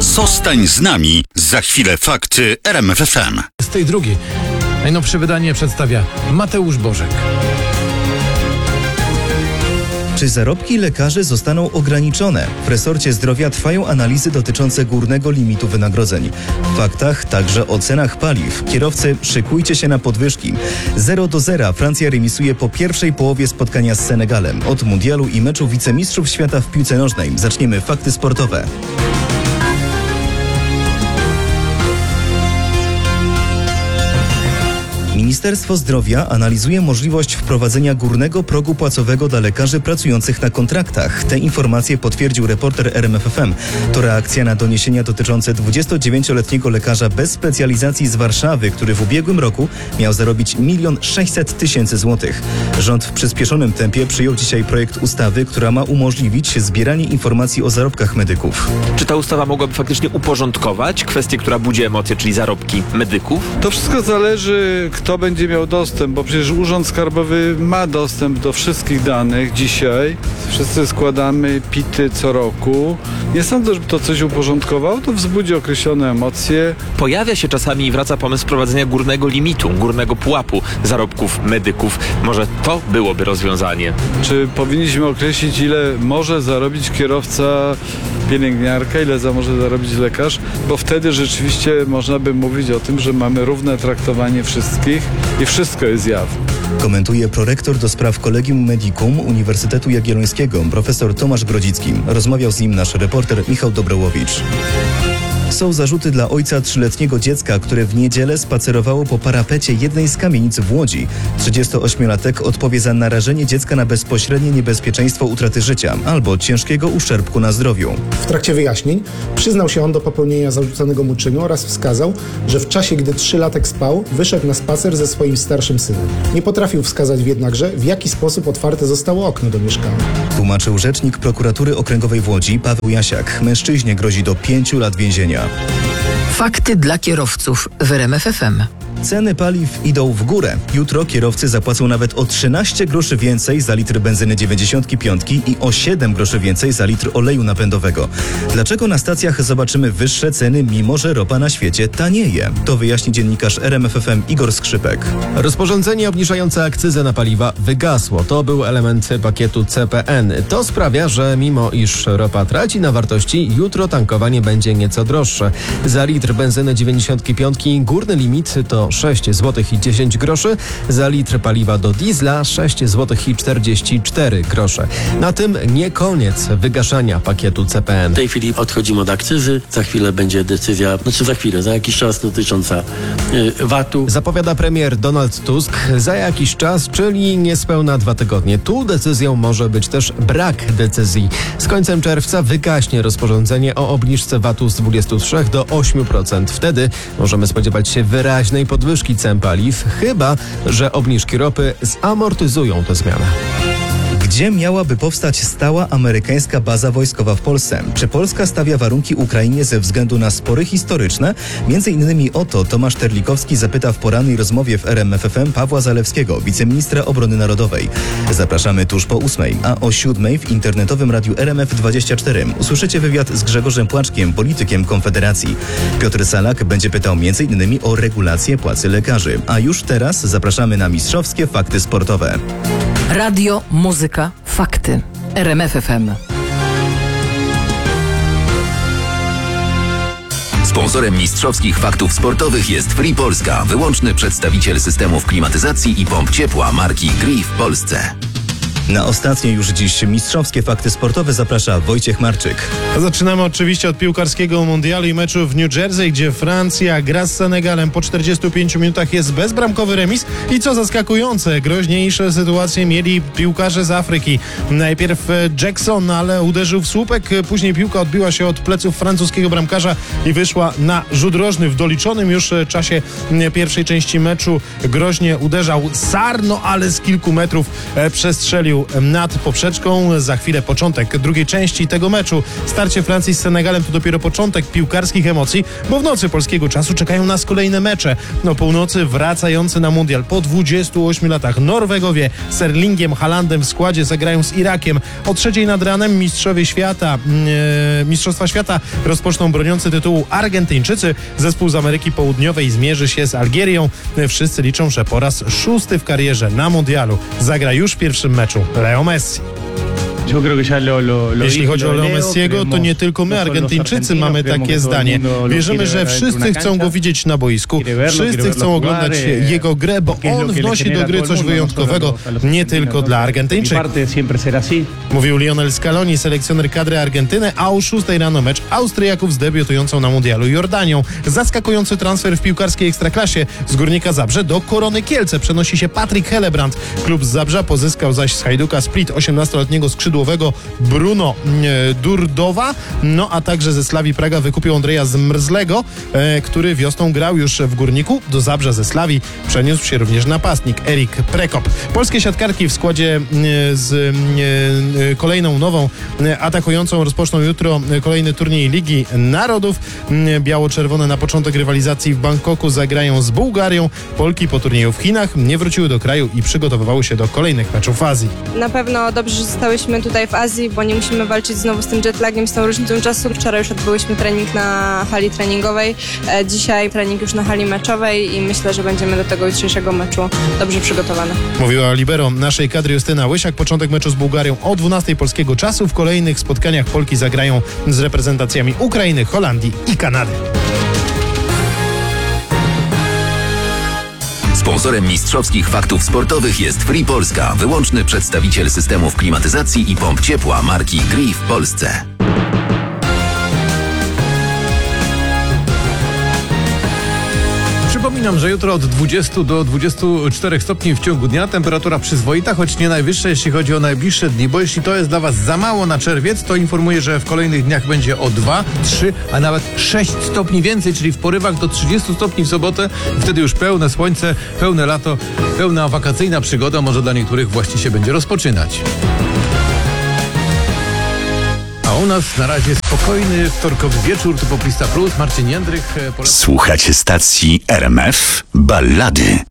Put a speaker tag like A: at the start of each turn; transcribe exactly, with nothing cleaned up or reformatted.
A: Zostań z nami. Za chwilę fakty R M F F M.
B: Z tej drugiej najnowsze wydanie przedstawia Mateusz Bożek.
C: Czy zarobki lekarzy zostaną ograniczone? W resorcie zdrowia trwają analizy dotyczące górnego limitu wynagrodzeń. W faktach także o cenach paliw. Kierowcy, szykujcie się na podwyżki. zero do zera Francja remisuje po pierwszej połowie spotkania z Senegalem. Od mundialu i meczu wicemistrzów świata w piłce nożnej zaczniemy fakty sportowe. Ministerstwo Zdrowia analizuje możliwość wprowadzenia górnego progu płacowego dla lekarzy pracujących na kontraktach. Te informacje potwierdził reporter R M F F M. To reakcja na doniesienia dotyczące dwudziestodziewięcioletniego lekarza bez specjalizacji z Warszawy, który w ubiegłym roku miał zarobić milion sześćset tysięcy złotych. Rząd w przyspieszonym tempie przyjął dzisiaj projekt ustawy, która ma umożliwić zbieranie informacji o zarobkach medyków.
D: Czy ta ustawa mogłaby faktycznie uporządkować kwestię, która budzi emocje, czyli zarobki medyków?
E: To wszystko zależy, kto będzie miał dostęp, bo przecież Urząd Skarbowy ma dostęp do wszystkich danych dzisiaj. Wszyscy składamy pity co roku. Nie sądzę, żeby to coś uporządkowało, to wzbudzi określone emocje.
D: Pojawia się czasami i wraca pomysł wprowadzenia górnego limitu, górnego pułapu zarobków medyków. Może to byłoby rozwiązanie?
E: Czy powinniśmy określić, ile może zarobić kierowca, pielęgniarka, ile za może zarobić lekarz? Bo wtedy rzeczywiście można by mówić o tym, że mamy równe traktowanie wszystkich i wszystko jest jawne.
C: Komentuje prorektor do spraw Collegium Medicum Uniwersytetu Jagiellońskiego, profesor Tomasz Grodzicki. Rozmawiał z nim nasz reporter Michał Dobrołowicz. Są zarzuty dla ojca trzyletniego dziecka, które w niedzielę spacerowało po parapecie jednej z kamienic w Łodzi. trzydziestoośmiolatek odpowie za narażenie dziecka na bezpośrednie niebezpieczeństwo utraty życia albo ciężkiego uszczerbku na zdrowiu.
F: W trakcie wyjaśnień przyznał się on do popełnienia zarzucanego mu czynu oraz wskazał, że w czasie, gdy trzylatek spał, wyszedł na spacer ze swoim starszym synem. Nie potrafił wskazać jednakże, w jaki sposób otwarte zostało okno do mieszkania.
C: Tłumaczył rzecznik prokuratury okręgowej w Łodzi Paweł Jasiak. Mężczyźnie grozi do pięciu lat więzienia.
G: Fakty dla kierowców w R M F F M.
C: Ceny paliw idą w górę. Jutro kierowcy zapłacą nawet o trzynaście groszy więcej za litr benzyny dziewięćdziesiąt pięć i o siedem groszy więcej za litr oleju napędowego. Dlaczego na stacjach zobaczymy wyższe ceny, mimo że ropa na świecie tanieje? To wyjaśni dziennikarz R M F F M Igor Skrzypek.
B: Rozporządzenie obniżające akcyzę na paliwa wygasło. To był element pakietu C P N. To sprawia, że mimo iż ropa traci na wartości, jutro tankowanie będzie nieco droższe. Za litr benzyny dziewięćdziesiąt pięć górny limit to sześć złotych i dziesięć groszy, za litr paliwa do diesla sześć złotych i czterdzieści cztery grosze. Na tym nie koniec wygaszania pakietu C P N.
H: W tej chwili odchodzimy od akcyzy, za chwilę będzie decyzja, znaczy za chwilę, za jakiś czas dotycząca y, vatu.
B: Zapowiada premier Donald Tusk za jakiś czas, czyli niespełna dwa tygodnie. Tu decyzją może być też brak decyzji. Z końcem czerwca wygaśnie rozporządzenie o obniżce vatu z dwudziestu trzech do ośmiu procent. Wtedy możemy spodziewać się wyraźnej podwyżki cen paliw, chyba że obniżki ropy zamortyzują tę zmianę.
C: Gdzie miałaby powstać stała amerykańska baza wojskowa w Polsce? Czy Polska stawia warunki Ukrainie ze względu na spory historyczne? Między innymi o to Tomasz Terlikowski zapyta w porannej rozmowie w R M F F M Pawła Zalewskiego, wiceministra obrony narodowej. Zapraszamy tuż po ósmej, a o siódmej w internetowym radiu R M F dwadzieścia cztery usłyszycie wywiad z Grzegorzem Płaczkiem, politykiem Konfederacji. Piotr Salak będzie pytał między innymi o regulację płacy lekarzy. A już teraz zapraszamy na mistrzowskie fakty sportowe.
G: Radio, muzyka, fakty. R M F F M.
I: Sponsorem mistrzowskich faktów sportowych jest Free Polska, wyłączny przedstawiciel systemów klimatyzacji i pomp ciepła marki Gree w Polsce.
C: Na ostatnie już dziś mistrzowskie fakty sportowe zaprasza Wojciech Marczyk.
J: Zaczynamy oczywiście od piłkarskiego mundialu i meczu w New Jersey, gdzie Francja gra z Senegalem. Po czterdziestu pięciu minutach jest bezbramkowy remis i co zaskakujące, groźniejsze sytuacje mieli piłkarze z Afryki. Najpierw Jackson, ale uderzył w słupek, później piłka odbiła się od pleców francuskiego bramkarza i wyszła na rzut rożny. W doliczonym już czasie pierwszej części meczu groźnie uderzał Sarr, no ale z kilku metrów przestrzelił wystawił nad poprzeczką. Za chwilę początek drugiej części tego meczu. Starcie Francji z Senegalem to dopiero początek piłkarskich emocji, bo w nocy polskiego czasu czekają nas kolejne mecze. O północy wracający na mundial po dwudziestu ośmiu latach Norwegowie z Erlingiem Haalandem w składzie zagrają z Irakiem. O trzeciej nad ranem mistrzowie świata, e, Mistrzostwa Świata rozpoczną broniący tytułu Argentyńczycy. Zespół z Ameryki Południowej zmierzy się z Algierią. Wszyscy liczą, że po raz szósty w karierze na mundialu zagra już w pierwszym meczu Leo Messi. Jeśli chodzi o Leo Messiego, to nie tylko my, Argentyńczycy, mamy takie zdanie. Wierzymy, że wszyscy chcą go widzieć na boisku, wszyscy chcą oglądać jego grę, bo on wnosi do gry coś wyjątkowego, nie tylko dla Argentyńczyków. Mówił Lionel Scaloni, selekcjoner kadry Argentyny, a o szóstej rano mecz Austriaków z debiutującą na mundialu Jordanią. Zaskakujący transfer w piłkarskiej ekstraklasie. Z Górnika Zabrze do Korony Kielce przenosi się Patryk Helebrand. Klub z Zabrza pozyskał zaś z Hajduka Split osiemnastoletniego skrzydłowego Bruno Durdowa, no a także ze Slawii Praga wykupił Andrzeja Zmrzlego, e, który wiosną grał już w Górniku. Do Zabrza ze Slawii przeniósł się również napastnik Erik Prekop. Polskie siatkarki w składzie e, z e, kolejną nową e, atakującą rozpoczną jutro kolejny turniej Ligi Narodów. E, Biało-czerwone na początek rywalizacji w Bangkoku zagrają z Bułgarią. Polki po turnieju w Chinach nie wróciły do kraju i przygotowywały się do kolejnych meczów w Azji.
K: Na pewno dobrze, że zostałyśmy tutaj w Azji, bo nie musimy walczyć znowu z tym jetlagiem, z tą różnicą czasu. Wczoraj już odbyłyśmy trening na hali treningowej, e, dzisiaj trening już na hali meczowej i myślę, że będziemy do tego jutrzejszego meczu dobrze przygotowane.
J: Mówiła libero naszej kadry Justyna Łysiak. Początek meczu z Bułgarią o dwunastej polskiego czasu. W kolejnych spotkaniach Polki zagrają z reprezentacjami Ukrainy, Holandii i Kanady.
I: Sponsorem mistrzowskich faktów sportowych jest Free Polska, wyłączny przedstawiciel systemów klimatyzacji i pomp ciepła marki Gree w Polsce.
L: Przypominam, że jutro od dwudziestu do dwudziestu czterech stopni w ciągu dnia, temperatura przyzwoita, choć nie najwyższa, jeśli chodzi o najbliższe dni, bo jeśli to jest dla Was za mało na czerwiec, to informuję, że w kolejnych dniach będzie o dwa, trzy, a nawet sześć stopni więcej, czyli w porywach do trzydziestu stopni w sobotę. Wtedy już pełne słońce, pełne lato, pełna wakacyjna przygoda, może dla niektórych właśnie się będzie rozpoczynać. A u nas na razie spokojny wtorkowy wieczór, to Poplista Plus, Marcin Jędrych. Pole...
A: Słuchacie stacji R M F Ballady.